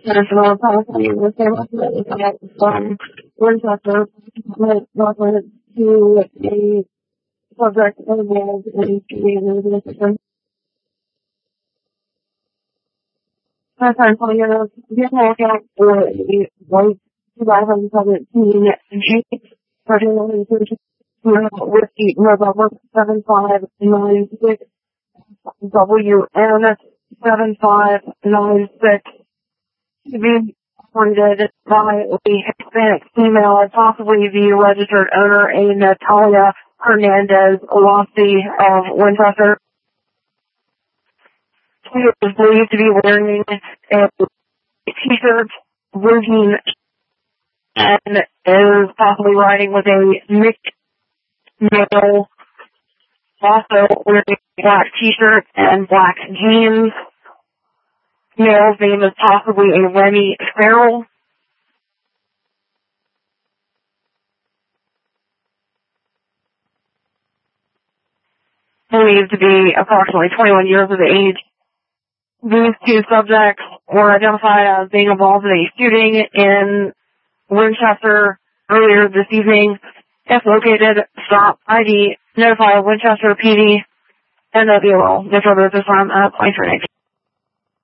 National policy was from Winchester reference to a subject involved in the system. San Antonio vehicle account for a white 2017 Jeep particularly with the November 7596 WN 7596 to be operated by a Hispanic female, possibly the registered owner, a Natalia Hernandez Olasi of Winchester. She is believed to be wearing a t-shirt, routine, and is possibly riding with a mixed male, also wearing a black t-shirt and black jeans. Male's name is possibly a Remy Farrell. Believed to be approximately 21 years of age. These two subjects were identified as being involved in a shooting in Winchester earlier this evening. If located, stop, ID, notify Winchester PD, and they'll be well. No further this time at Point